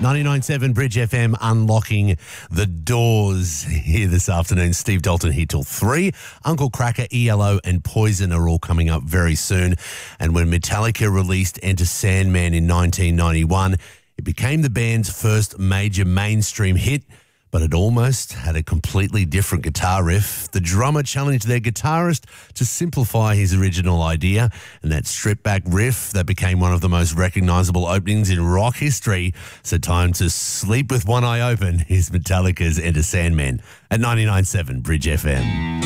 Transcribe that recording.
99.7 Bridge FM unlocking the doors here this afternoon. Steve Dalton here till 3. Uncle Kracker, ELO and Poison are all coming up very soon. And when Metallica released Enter Sandman in 1991, it became the band's first major mainstream hit, but it almost had a completely different guitar riff. The drummer challenged their guitarist to simplify his original idea, and that stripped-back riff that became one of the most recognisable openings in rock history. So time to sleep with one eye open is Metallica's Enter Sandman at 99.7 Bridge FM.